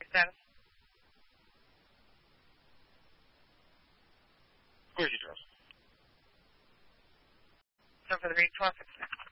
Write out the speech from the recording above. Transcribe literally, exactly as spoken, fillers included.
status? Of course he does. So for the read twelve fifty-nine.